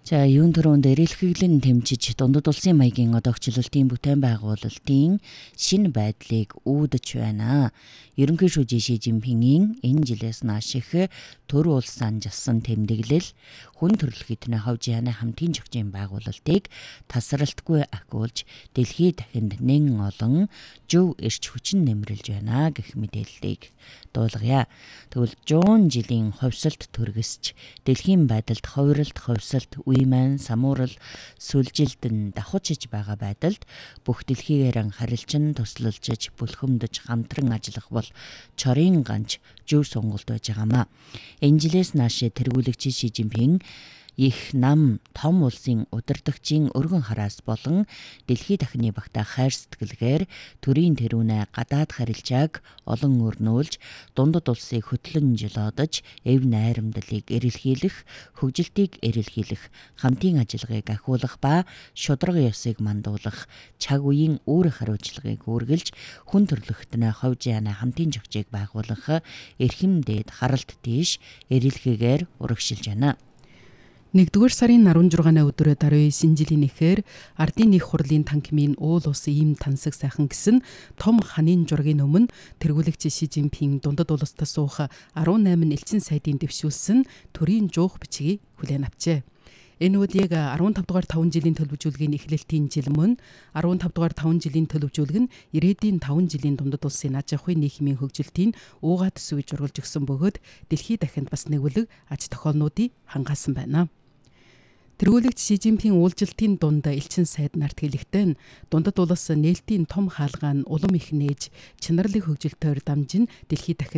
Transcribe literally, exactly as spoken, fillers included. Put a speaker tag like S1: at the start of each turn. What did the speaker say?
S1: За юун төрөнд эрэлхиглэн тэмчиж дундад улсын маягийн одоогчлолтын бүтээн байгуулалтын шинэ байдлыг үүдэж байна. Ерөнхий шүүжийн Ши Жинпингийн энэ жилээс нааш их төр улс анжилсан тэмдэглэл хүн төрөлх эдний ховж яаны хамтын зохицын байгуулалтыг тасралтгүй ахиулж дэлхийд дахинд нэн олон зөв эрч хүчин нэмэрлж байна гэх мэдээллийг дуулгая. Тэгвэл зуун жилийн ховсолт төргөсч дэлхийн байдалд ховролт ховсолт уйман самуурал сүлжилдэн давхучиж байгаа байдалд бүх дэлхийгээр харилчин туслалжиж бүлхэмдэж хамтран ажиллах бол чорын ганч зөв сонголт байж байгаамаа. Энэ жилээс нааш тэргүүлэгч Ши Жинпин их нам том улсын удирдагчийн өргөн хараас болон дэлхий дахины багтаа хайр сэтгэлгээр төрийн тэрүүнэ гадаад харилцааг олон өрнүүлж дундад улсыг хөтлөн жолоодож эв найрамдлыг эрэлхийлэх, хөгжилтийг эрэлхийлэх, хамтын ажиллагааг ахиулах ба шударга ёсыг мандуулах, цаг үеийн үүрэг хариуцлагыг үргэлж хүн төрлөختнөө ховж яана хамтын зохицыг байгуулах эрхэм дээд харалт тийш эрэлхийгээр урагшилж байна.
S2: нэгдүгээр сарын арван жургааны өдрөө даруй шинэ жилийн эхээр ардын нэг хурлын танхимын уул улсын ийм тансаг сайхан гэсэн том ханын жургийн өмнө тэргүүлэгч Ши Жинпин дундад улстай суух арван найман элчин сайдын дэвшүүлсэн төрийн жуух бичгийг хүлээн авчээ. Энэ үед яг арван тав дугаар таван жилийн төлөвжүүлгийн эхлэлтийн жил мөн арван тав дугаар таван жилийн төлөвжүүлэг нь ирээдүйн таван жилийн дундад улсын аж ахуйн нийгмийн хөгжилтийн уугаад сүвж ургалж өгсөн бөгөөд дэлхий дахинд бас нэгүлэг аж тохиолнуудыг хангаасан байна. Тэргүүлэгч Ши Жинпин уулзалтын дунд элчин сайд нарт хэлэхдээ дундад улс нээлтийн том хаалгаа нь улам их нээж чанарлын хөгжилтөөр дамжин дэлхий дахинд